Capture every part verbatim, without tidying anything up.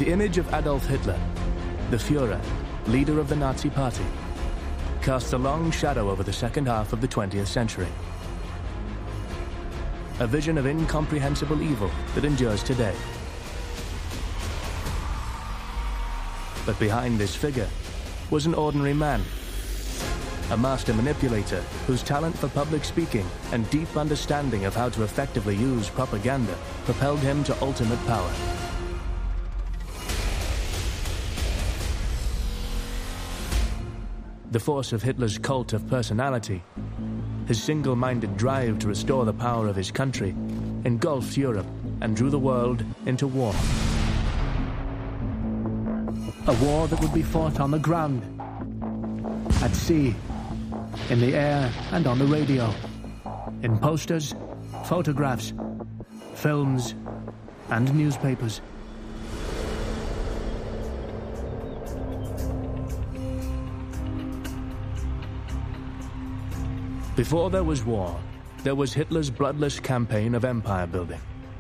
The image of Adolf Hitler, the Führer, leader of the Nazi Party, casts a long shadow over the second half of the twentieth century. A vision of incomprehensible evil that endures today. But behind this figure was an ordinary man, a master manipulator whose talent for public speaking and deep understanding of how to effectively use propaganda propelled him to ultimate power. The force of Hitler's cult of personality, his single-minded drive to restore the power of his country, engulfed Europe and drew the world into war. A war that would be fought on the ground, at sea, in the air and on the radio, in posters, photographs, films, and newspapers. Before there was war, there was Hitler's bloodless campaign of empire building.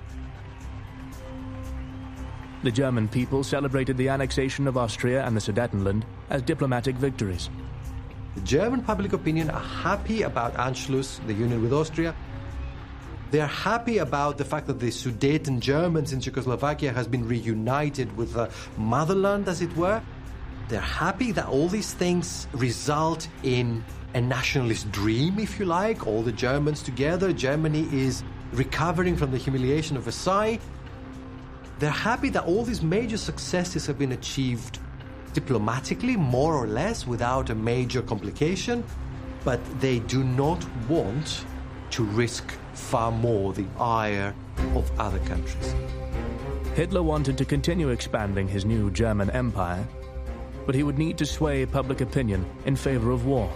The German people celebrated the annexation of Austria and the Sudetenland as diplomatic victories. The German public opinion are happy about Anschluss, the union with Austria. They are happy about the fact that the Sudeten Germans in Czechoslovakia has been reunited with the motherland, as it were. They're happy that all these things result in a nationalist dream, if you like, all the Germans together. Germany is recovering from the humiliation of Versailles. They're happy that all these major successes have been achieved diplomatically, more or less, without a major complication, but they do not want to risk far more the ire of other countries. Hitler wanted to continue expanding his new German empire, but he would need to sway public opinion in favor of war.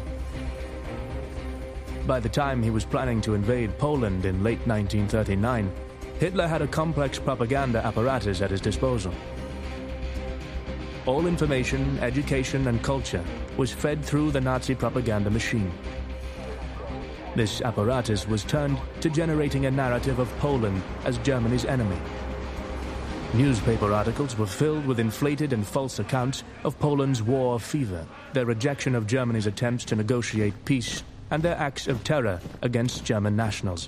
By the time he was planning to invade Poland in late nineteen thirty-nine, Hitler had a complex propaganda apparatus at his disposal. All information, education, and culture was fed through the Nazi propaganda machine. This apparatus was turned to generating a narrative of Poland as Germany's enemy. Newspaper articles were filled with inflated and false accounts of Poland's war fever, their rejection of Germany's attempts to negotiate peace, and their acts of terror against German nationals.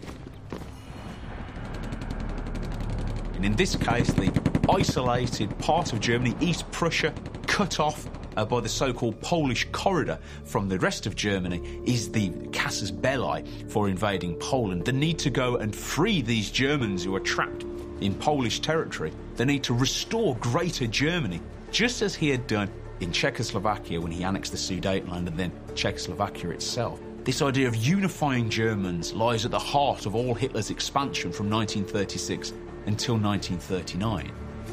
And in this case, the isolated part of Germany, East Prussia, cut off uh, by the so-called Polish corridor from the rest of Germany, is the casus belli for invading Poland. The need to go and free these Germans who are trapped in Polish territory. The need to restore Greater Germany, just as he had done in Czechoslovakia when he annexed the Sudetenland and then Czechoslovakia itself. This idea of unifying Germans lies at the heart of all Hitler's expansion from nineteen thirty-six until nineteen thirty-nine.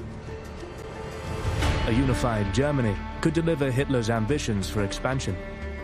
A unified Germany could deliver Hitler's ambitions for expansion.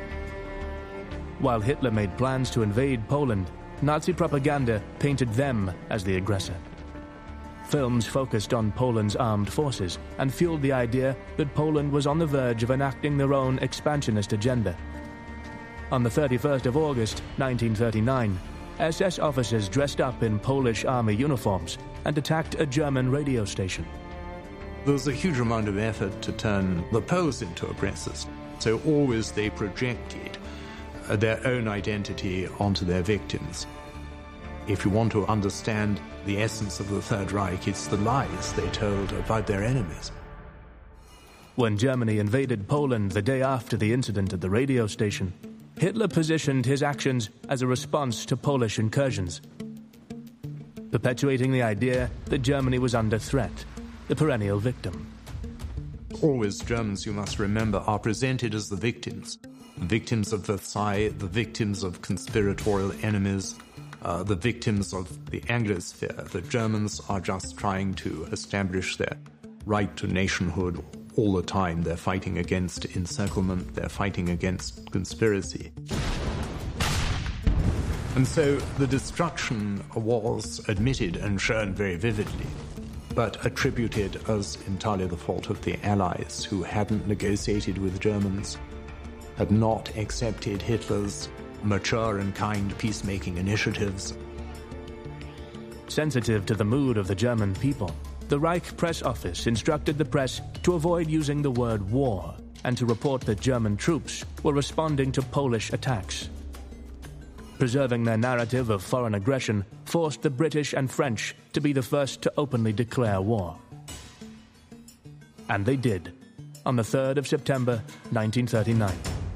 While Hitler made plans to invade Poland, Nazi propaganda painted them as the aggressor. Films focused on Poland's armed forces and fueled the idea that Poland was on the verge of enacting their own expansionist agenda. On the thirty-first of August nineteen thirty-nine, S S officers dressed up in Polish army uniforms and attacked a German radio station. There was a huge amount of effort to turn the Poles into aggressors, so always they projected their own identity onto their victims. If you want to understand the essence of the Third Reich, it's the lies they told about their enemies. When Germany invaded Poland the day after the incident at the radio station, Hitler positioned his actions as a response to Polish incursions, perpetuating the idea that Germany was under threat, the perennial victim. Always Germans, you must remember, are presented as the victims. Victims of Versailles, the victims of conspiratorial enemies, uh, the victims of the Anglosphere. The Germans are just trying to establish their right to nationhood. All the time they're fighting against encirclement, they're fighting against conspiracy. And so the destruction was admitted and shown very vividly, but attributed as entirely the fault of the Allies, who hadn't negotiated with Germans, had not accepted Hitler's mature and kind peacemaking initiatives. Sensitive to the mood of the German people, the Reich Press Office instructed the press to avoid using the word war and to report that German troops were responding to Polish attacks. Preserving their narrative of foreign aggression forced the British and French to be the first to openly declare war. And they did, on the third of September, nineteen thirty-nine.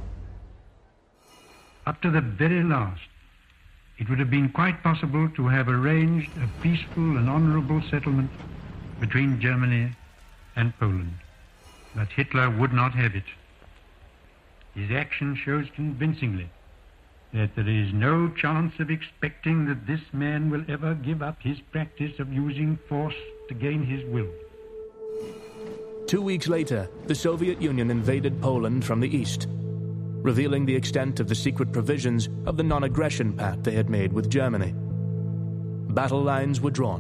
Up to the very last, it would have been quite possible to have arranged a peaceful and honorable settlement between Germany and Poland. But Hitler would not have it. His action shows convincingly that there is no chance of expecting that this man will ever give up his practice of using force to gain his will. Two weeks later, the Soviet Union invaded Poland from the east, revealing the extent of the secret provisions of the non-aggression pact they had made with Germany. Battle lines were drawn.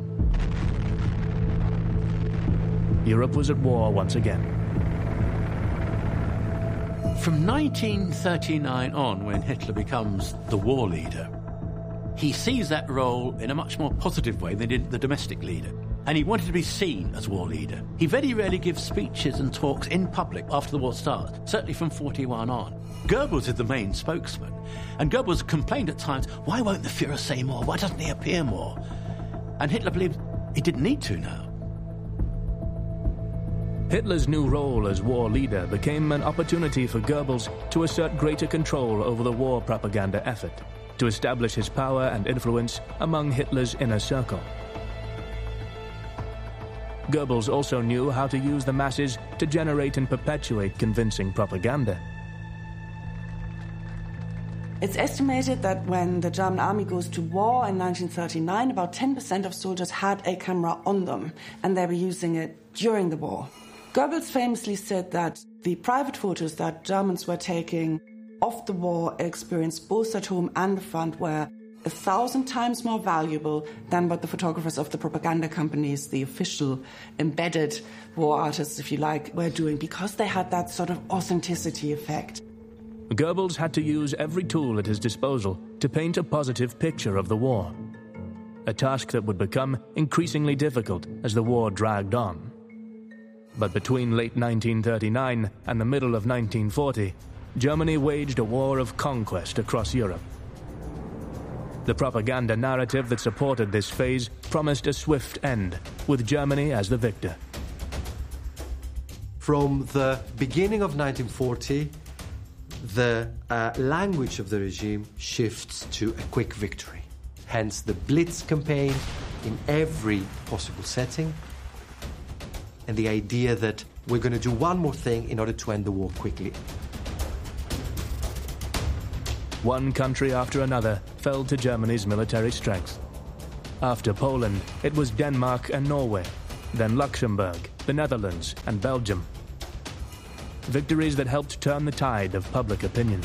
Europe was at war once again. From nineteen thirty-nine on, when Hitler becomes the war leader, he sees that role in a much more positive way than he did the domestic leader. And he wanted to be seen as war leader. He very rarely gives speeches and talks in public after the war starts, certainly from forty-one on. Goebbels is the main spokesman, and Goebbels complained at times, why won't the Fuhrer say more? Why doesn't he appear more? And Hitler believed he didn't need to now. Hitler's new role as war leader became an opportunity for Goebbels to assert greater control over the war propaganda effort, to establish his power and influence among Hitler's inner circle. Goebbels also knew how to use the masses to generate and perpetuate convincing propaganda. It's estimated that when the German army goes to war in nineteen thirty-nine, about ten percent of soldiers had a camera on them, and they were using it during the war. Goebbels famously said that the private photos that Germans were taking of the war experience, both at home and the front, were a thousand times more valuable than what the photographers of the propaganda companies, the official embedded war artists, if you like, were doing, because they had that sort of authenticity effect. Goebbels had to use every tool at his disposal to paint a positive picture of the war, a task that would become increasingly difficult as the war dragged on. But between late nineteen thirty-nine and the middle of nineteen forty, Germany waged a war of conquest across Europe. The propaganda narrative that supported this phase promised a swift end, with Germany as the victor. From the beginning of nineteen forty, the uh, language of the regime shifts to a quick victory. Hence the Blitz campaign in every possible setting, and the idea that we're going to do one more thing in order to end the war quickly. One country after another fell to Germany's military strength. After Poland, it was Denmark and Norway, then Luxembourg, the Netherlands, and Belgium. Victories that helped turn the tide of public opinion.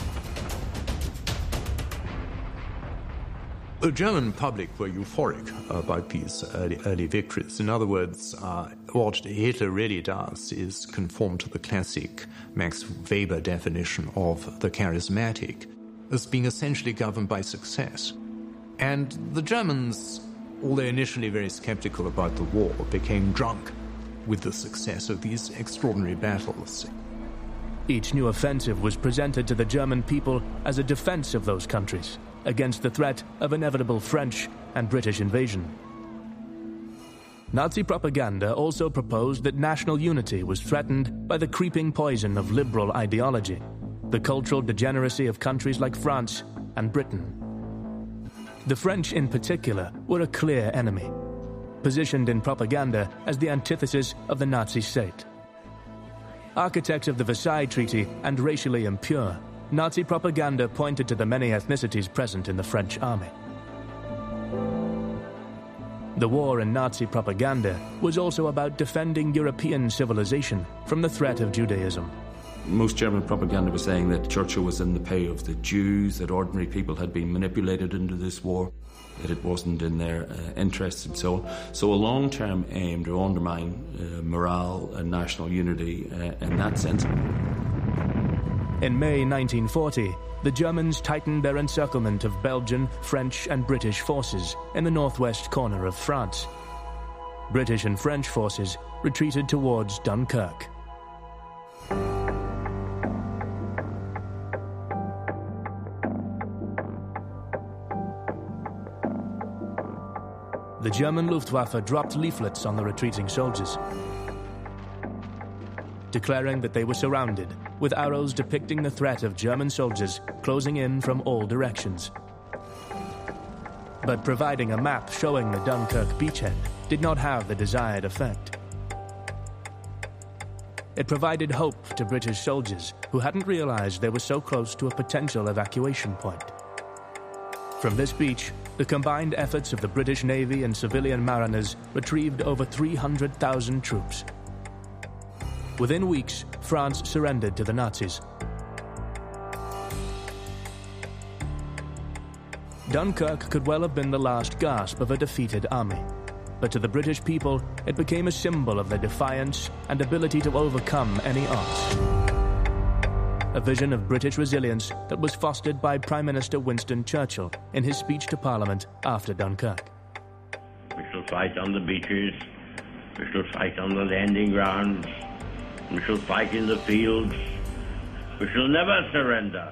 The German public were euphoric about these early, early victories. In other words, uh, what Hitler really does is conform to the classic Max Weber definition of the charismatic as being essentially governed by success. And the Germans, although initially very skeptical about the war, became drunk with the success of these extraordinary battles. Each new offensive was presented to the German people as a defense of those countries against the threat of inevitable French and British invasion. Nazi propaganda also proposed that national unity was threatened by the creeping poison of liberal ideology, the cultural degeneracy of countries like France and Britain. The French in particular were a clear enemy, positioned in propaganda as the antithesis of the Nazi state. Architects of the Versailles Treaty and racially impure, Nazi propaganda pointed to the many ethnicities present in the French army. The war in Nazi propaganda was also about defending European civilization from the threat of Judaism. Most German propaganda was saying that Churchill was in the pay of the Jews, that ordinary people had been manipulated into this war, that it wasn't in their uh, interests and so on. So a long-term aim to undermine uh, morale and national unity uh, in that sense. In May nineteen forty, the Germans tightened their encirclement of Belgian, French and British forces in the northwest corner of France. British and French forces retreated towards Dunkirk. The German Luftwaffe dropped leaflets on the retreating soldiers, declaring that they were surrounded, with arrows depicting the threat of German soldiers closing in from all directions. But providing a map showing the Dunkirk beachhead did not have the desired effect. It provided hope to British soldiers who hadn't realized they were so close to a potential evacuation point. From this beach, the combined efforts of the British Navy and civilian mariners retrieved over three hundred thousand troops. Within weeks, France surrendered to the Nazis. Dunkirk could well have been the last gasp of a defeated army, but to the British people, it became a symbol of their defiance and ability to overcome any odds. A vision of British resilience that was fostered by Prime Minister Winston Churchill in his speech to Parliament after Dunkirk. We shall fight on the beaches, we shall fight on the landing grounds, we shall fight in the fields, we shall never surrender.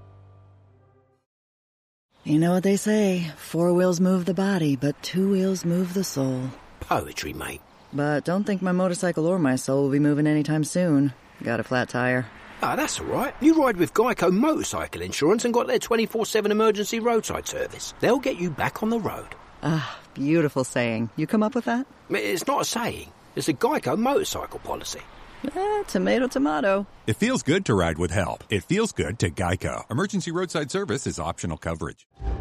You know what they say, four wheels move the body, but two wheels move the soul. Poetry, mate. But don't think my motorcycle or my soul will be moving anytime soon. Got a flat tire. Ah, that's all right. You ride with Geico Motorcycle Insurance and got their twenty-four seven emergency roadside service. They'll get you back on the road. Ah, beautiful saying. You come up with that? It's not a saying. It's a Geico motorcycle policy. Eh, tomato, tomato. It feels good to ride with help. It feels good to Geico. Emergency roadside service is optional coverage.